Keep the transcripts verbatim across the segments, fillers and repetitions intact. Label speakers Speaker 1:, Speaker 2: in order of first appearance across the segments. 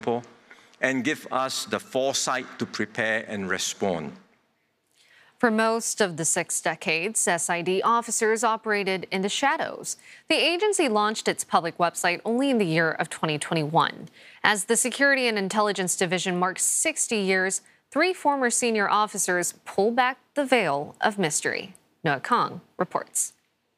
Speaker 1: and give us the foresight to prepare and respond.
Speaker 2: For most of the six decades, S I D officers operated in the shadows. The agency launched its public website only in the year of twenty twenty-one. As the Security and Intelligence Division marks sixty years, three former senior officers pull back the veil of mystery. Noah Kong reports.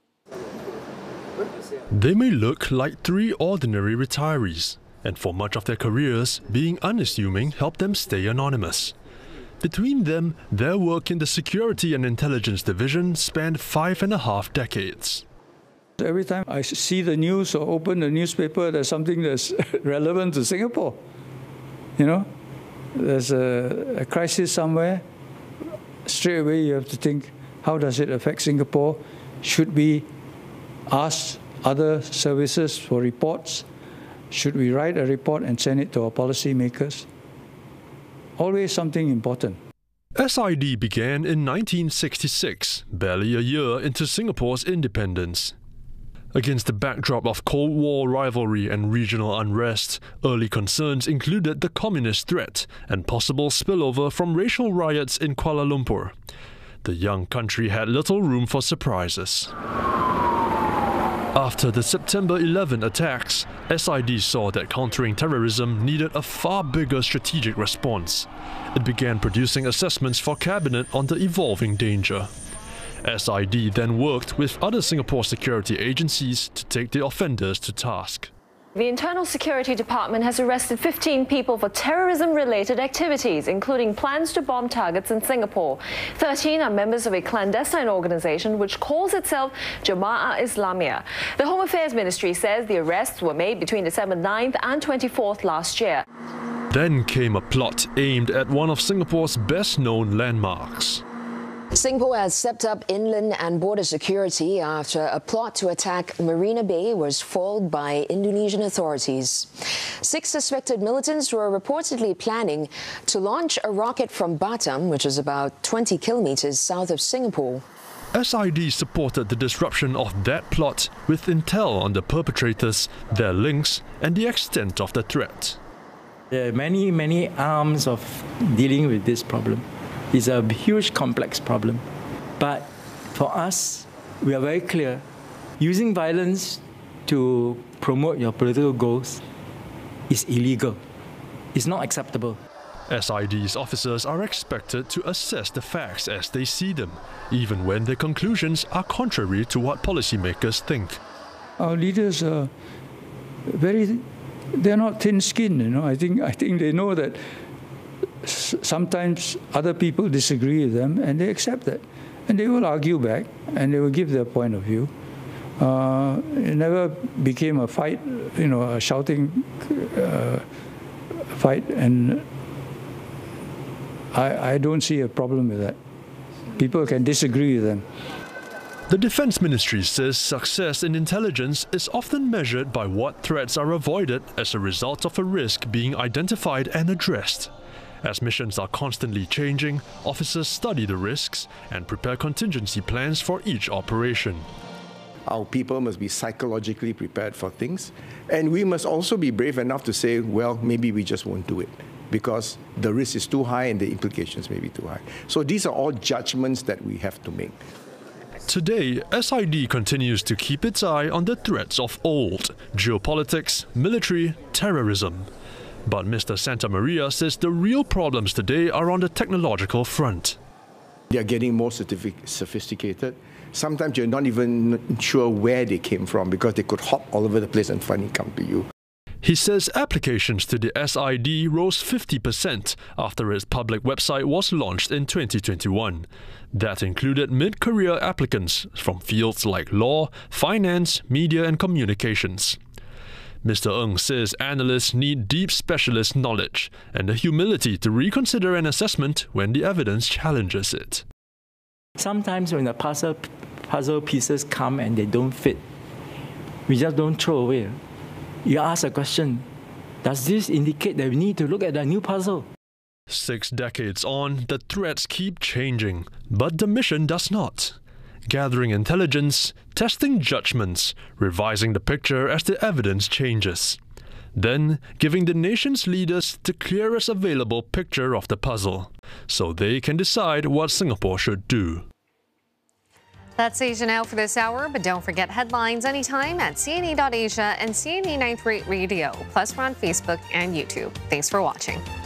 Speaker 3: They may look like three ordinary retirees, and for much of their careers, being unassuming helped them stay anonymous. Between them, their work in the Security and Intelligence Division spanned five and a half decades.
Speaker 4: Every time I see the news or open the newspaper, there's something that's relevant to Singapore. You know, there's a, a crisis somewhere. Straight away you have to think, how does it affect Singapore? Should we ask other services for reports? Should we write a report and send it to our policymakers? Always something important.
Speaker 3: S I D began in nineteen sixty-six, barely a year into Singapore's independence. Against the backdrop of Cold War rivalry and regional unrest, early concerns included the communist threat and possible spillover from racial riots in Kuala Lumpur. The young country had little room for surprises. After the September eleventh attacks, S I D saw that countering terrorism needed a far bigger strategic response. It began producing assessments for Cabinet on the evolving danger. S I D then worked with other Singapore security agencies to take the offenders to task.
Speaker 5: The Internal Security Department has arrested fifteen people for terrorism-related activities, including plans to bomb targets in Singapore. thirteen are members of a clandestine organization which calls itself Jamaah Islamiyah. The Home Affairs Ministry says the arrests were made between December ninth and twenty-fourth last year.
Speaker 3: Then came a plot aimed at one of Singapore's best-known landmarks.
Speaker 6: Singapore has stepped up inland and border security after a plot to attack Marina Bay was foiled by Indonesian authorities. Six suspected militants were reportedly planning to launch a rocket from Batam, which is about twenty kilometers south of Singapore.
Speaker 3: S I D supported the disruption of that plot with intel on the perpetrators, their links, and the extent of the threat.
Speaker 7: There are many, many arms of dealing with this problem. It's a huge, complex problem. But for us, we are very clear. Using violence to promote your political goals is illegal. It's not acceptable.
Speaker 3: S I D's officers are expected to assess the facts as they see them, even when their conclusions are contrary to what policymakers think.
Speaker 4: Our leaders are very, they're not thin-skinned, you know. I think, I think they know that sometimes other people disagree with them and they accept that. And they will argue back and they will give their point of view. Uh, it never became a fight, you know, a shouting uh, fight, and I, I don't see a problem with that. People can disagree with them.
Speaker 3: The Defence Ministry says success in intelligence is often measured by what threats are avoided as a result of a risk being identified and addressed. As missions are constantly changing, officers study the risks and prepare contingency plans for each operation.
Speaker 8: Our people must be psychologically prepared for things, and we must also be brave enough to say, well, maybe we just won't do it because the risk is too high and the implications may be too high. So these are all judgments that we have to make.
Speaker 3: Today, S I D continues to keep its eye on the threats of old: geopolitics, military, terrorism. But Mister Santamaria says the real problems today are on the technological front.
Speaker 8: They are getting more sophisticated. Sometimes you're not even sure where they came from because they could hop all over the place and finally come to you.
Speaker 3: He says applications to the S I D rose fifty percent after its public website was launched in twenty twenty-one. That included mid-career applicants from fields like law, finance, media and communications. Mister Ng says analysts need deep specialist knowledge and the humility to reconsider an assessment when the evidence challenges it.
Speaker 7: Sometimes when the puzzle, puzzle pieces come and they don't fit, we just don't throw away. You ask a question, does this indicate that we need to look at a new puzzle?
Speaker 3: Six decades on, the threats keep changing, but the mission does not. Gathering intelligence, testing judgments, revising the picture as the evidence changes. then giving the nation's leaders the clearest available picture of the puzzle, so they can decide what Singapore should do.
Speaker 2: That's Asia Now for this hour, but don't forget headlines anytime at C N E dot asia and C N E nine thirty-eight Radio. Plus, we're on Facebook and YouTube. Thanks for watching.